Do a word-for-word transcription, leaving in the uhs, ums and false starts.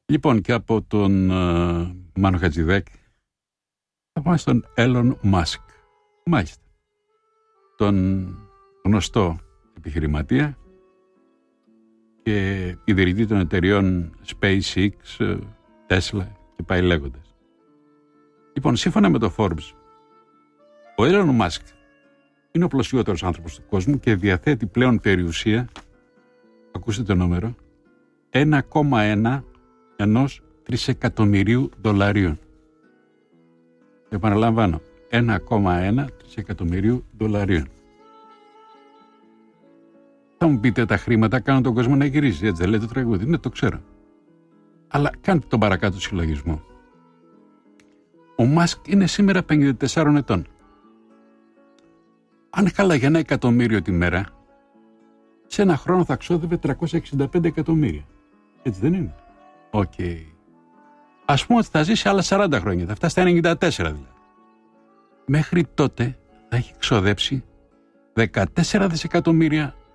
Λοιπόν, και από τον uh, Μάνο Χατζηδάκη θα πάμε στον Έλλον Μάσκ. Μάλιστα. Τον γνωστό επιχειρηματία και ιδρυτή των εταιριών SpaceX, Tesla και πάει λέγοντας. Λοιπόν, σύμφωνα με το Forbes, ο Έλλον Μάσκ είναι ο πλουσιότερος άνθρωπος του κόσμου και διαθέτει πλέον περιουσία, ακούστε το νούμερο, ένα κόμμα ένα ενός τρισεκατομμυρίου δολαρίων. Επαναλαμβάνω, ένα κόμμα ένα τρισεκατομμυρίου δολαρίων. Θα μου πείτε, τα χρήματα κάνουν τον κόσμο να γυρίζει, έτσι δεν λέει το τραγούδι? Ναι, το ξέρω. Αλλά κάντε τον παρακάτω συλλογισμό. Ο Μάσκ είναι σήμερα πενήντα τεσσάρων ετών. Αν χάλαγε ένα εκατομμύριο τη μέρα, σε ένα χρόνο θα ξόδευε τριακόσια εξήντα πέντε εκατομμύρια. Έτσι δεν είναι? Οκ. Okay. Ας πούμε ότι θα ζήσει άλλα σαράντα χρόνια, θα φτάσει στα ενενήντα τέσσερα δηλαδή. Μέχρι τότε θα έχει ξοδέψει δεκατέσσερα δισεκατομμύρια